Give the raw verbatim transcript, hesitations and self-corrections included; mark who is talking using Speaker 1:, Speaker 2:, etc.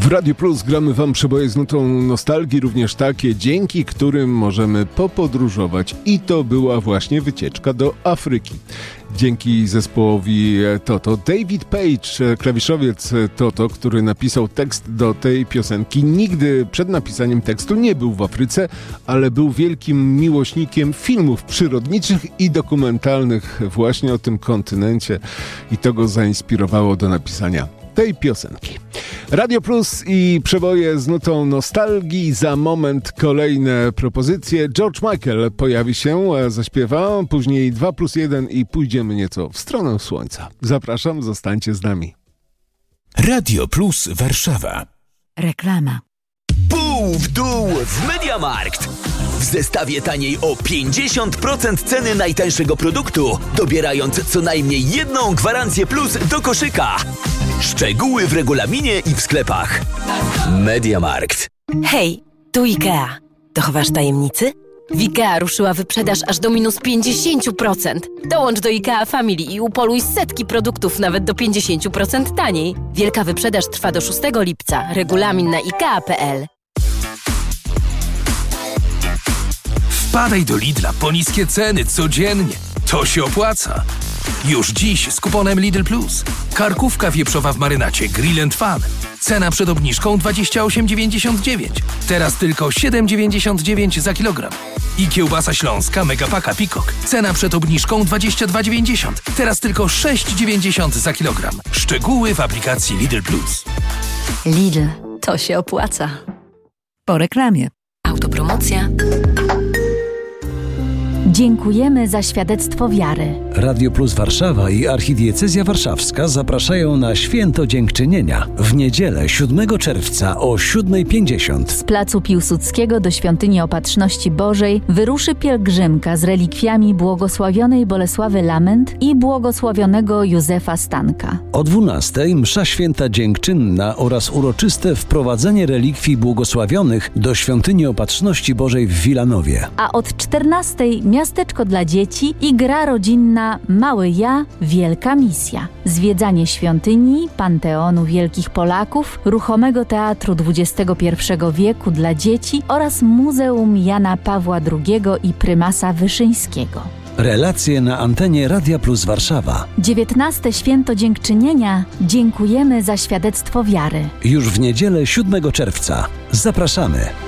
Speaker 1: W Radio Plus gramy wam przeboje z nutą nostalgii, również takie, dzięki którym możemy popodróżować. I to była właśnie wycieczka do Afryki. Dzięki zespołowi Toto. David Page, klawiszowiec Toto, który napisał tekst do tej piosenki, nigdy przed napisaniem tekstu nie był w Afryce, ale był wielkim miłośnikiem filmów przyrodniczych i dokumentalnych właśnie o tym kontynencie i to go zainspirowało do napisania tej piosenki. Radio Plus i przeboje z nutą nostalgii. Za moment kolejne propozycje. George Michael pojawi się, zaśpiewa, później dwa plus jeden i pójdziemy nieco w stronę słońca. Zapraszam, zostańcie z nami.
Speaker 2: Radio Plus Warszawa.
Speaker 3: Reklama.
Speaker 4: Pół w dół w MediaMarkt. W zestawie taniej o pięćdziesiąt procent ceny najtańszego produktu, dobierając co najmniej jedną gwarancję plus do koszyka. Szczegóły w regulaminie i w sklepach. MediaMarkt.
Speaker 3: Hej, tu IKEA. Dochowasz tajemnicy? W IKEA ruszyła wyprzedaż aż do minus pięćdziesiąt procent. Dołącz do IKEA Family i upoluj setki produktów nawet do pięćdziesiąt procent taniej. Wielka wyprzedaż trwa do szóstego lipca. Regulamin na ikea kropka pe el.
Speaker 2: Wpadaj do Lidla po niskie ceny codziennie. To się opłaca. Już dziś z kuponem Lidl Plus. Karkówka wieprzowa w marynacie Grill and Fun. Cena przed obniżką dwadzieścia osiem dziewięćdziesiąt dziewięć. Teraz tylko siedem dziewięćdziesiąt dziewięć za kilogram. I kiełbasa śląska Megapaka Peacock. Cena przed obniżką dwadzieścia dwa dziewięćdziesiąt. Teraz tylko sześć dziewięćdziesiąt za kilogram. Szczegóły w aplikacji Lidl Plus.
Speaker 3: Lidl, to się opłaca. Po reklamie. Autopromocja.
Speaker 5: Dziękujemy za świadectwo wiary.
Speaker 6: Radio Plus Warszawa i Archidiecezja Warszawska zapraszają na Święto Dziękczynienia w niedzielę siódmego czerwca o siódma pięćdziesiąt.
Speaker 5: Z placu Piłsudskiego do Świątyni Opatrzności Bożej wyruszy pielgrzymka z relikwiami błogosławionej Bolesławy Lament i błogosławionego Józefa Stanka.
Speaker 6: O dwunastej msza święta dziękczynna oraz uroczyste wprowadzenie relikwii błogosławionych do Świątyni Opatrzności Bożej w Wilanowie.
Speaker 5: A od czternastej miasteczko dla dzieci i gra rodzinna Mały Ja, Wielka Misja. Zwiedzanie świątyni, Panteonu Wielkich Polaków, ruchomego teatru dwudziestego pierwszego wieku dla dzieci oraz Muzeum Jana Pawła drugiego i Prymasa Wyszyńskiego.
Speaker 6: Relacje na antenie Radia Plus Warszawa.
Speaker 5: dziewiętnaste Święto Dziękczynienia. Dziękujemy za świadectwo wiary.
Speaker 6: Już w niedzielę siódmego czerwca. Zapraszamy.